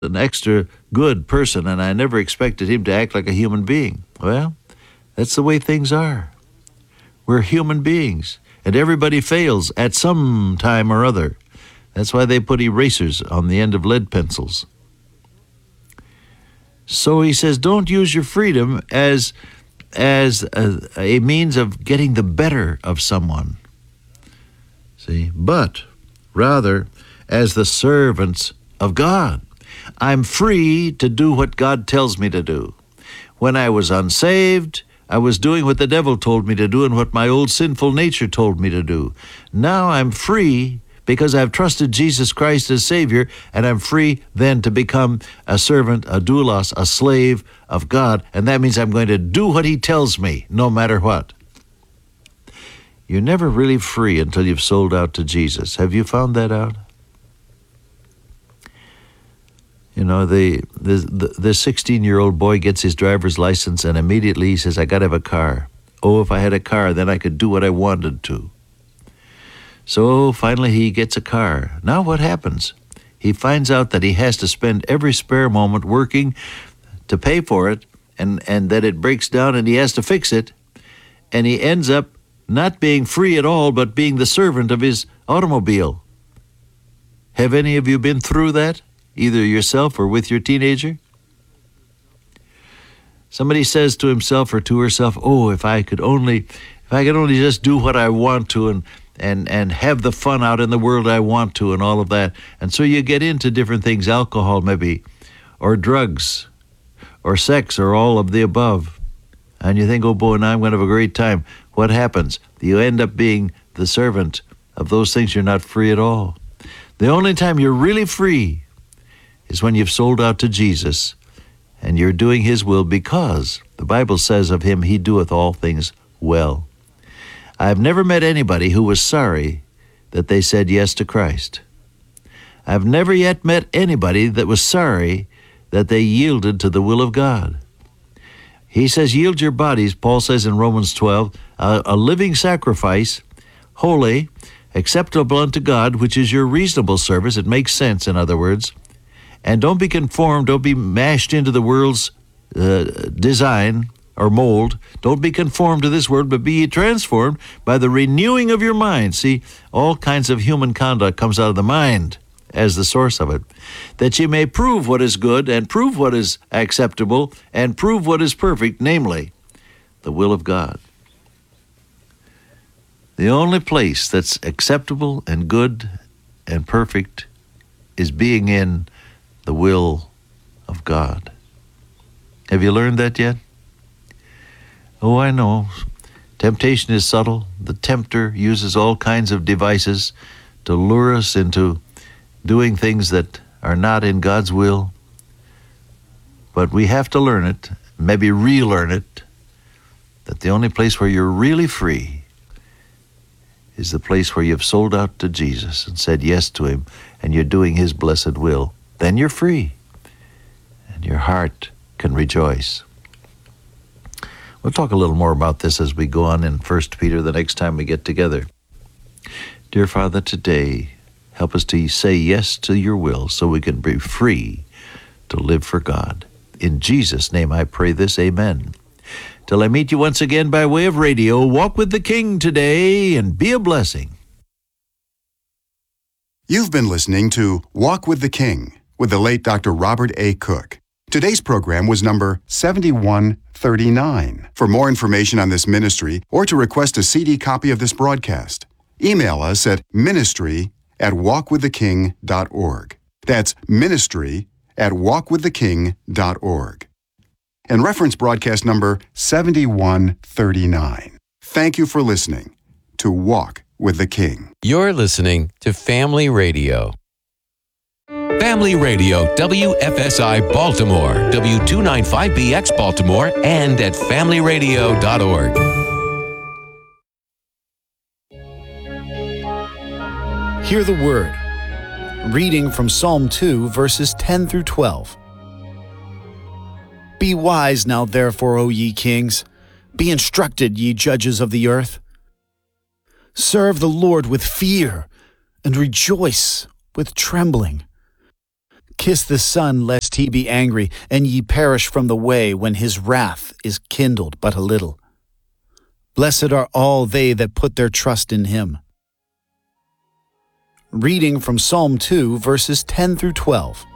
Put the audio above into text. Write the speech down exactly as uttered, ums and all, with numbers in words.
an extra good person, and I never expected him to act like a human being. Well, that's the way things are. We're human beings, and everybody fails at some time or other. That's why they put erasers on the end of lead pencils. So he says, don't use your freedom as, as a, a means of getting the better of someone. See, but rather as the servants of God. I'm free to do what God tells me to do. When I was unsaved, I was doing what the devil told me to do and what my old sinful nature told me to do. Now I'm free because I've trusted Jesus Christ as Savior, and I'm free then to become a servant, a doulos, a slave of God, and that means I'm going to do what he tells me, no matter what. You're never really free until you've sold out to Jesus. Have you found that out? You know, the the the sixteen-year-old boy gets his driver's license, and immediately he says, I got to have a car. Oh, if I had a car, then I could do what I wanted to. So finally he gets a car. Now what happens? He finds out that he has to spend every spare moment working to pay for it, and, and that it breaks down and he has to fix it, and he ends up not being free at all, but being the servant of his automobile. Have any of you been through that? Either yourself or with your teenager? Somebody says to himself or to herself, oh, if I could only, if I could only just do what I want to and, and, and have the fun out in the world I want to and all of that. And so you get into different things, alcohol maybe, or drugs, or sex, or all of the above. And you think, oh boy, now I'm going to have a great time. What happens? You end up being the servant of those things. You're not free at all. The only time you're really free is when you've sold out to Jesus and you're doing his will, because the Bible says of him, he doeth all things well. I've never met anybody who was sorry that they said yes to Christ. I've never yet met anybody that was sorry that they yielded to the will of God. He says, yield your bodies, Paul says in Romans twelve, a, a living sacrifice, holy, acceptable unto God, which is your reasonable service. It makes sense, in other words. And don't be conformed, don't be mashed into the world's uh, design or mold. Don't be conformed to this world, but be ye transformed by the renewing of your mind. See, all kinds of human conduct comes out of the mind as the source of it, that ye may prove what is good and prove what is acceptable and prove what is perfect, namely, the will of God. The only place that's acceptable and good and perfect is being in the will of God. Have you learned that yet? Oh, I know. Temptation is subtle. The tempter uses all kinds of devices to lure us into doing things that are not in God's will. But we have to learn it, maybe relearn it, that the only place where you're really free is the place where you've sold out to Jesus and said yes to him, and you're doing his blessed will. Then you're free, and your heart can rejoice. We'll talk a little more about this as we go on in First Peter the next time we get together. Dear Father, today, help us to say yes to your will so we can be free to live for God. In Jesus' name I pray this, amen. Till I meet you once again by way of radio, walk with the King today and be a blessing. You've been listening to Walk with the King with the late Doctor Robert A. Cook. Today's program was number seventy-one thirty-nine. For more information on this ministry or to request a C D copy of this broadcast, email us at ministry at walk with the king dot org. That's ministry at walk with the king dot org. And reference broadcast number seventy-one thirty-nine. Thank you for listening to Walk with the King. You're listening to Family Radio. Family Radio, W F S I Baltimore, W two ninety-five B X Baltimore, and at family radio dot org. Hear the word. Reading from Psalm two, verses ten through twelve. Be wise now, therefore, O ye kings. Be instructed, ye judges of the earth. Serve the Lord with fear, and rejoice with trembling. Kiss the Son, lest he be angry, and ye perish from the way, when his wrath is kindled but a little. Blessed are all they that put their trust in him. Reading from Psalm two, verses ten through twelve.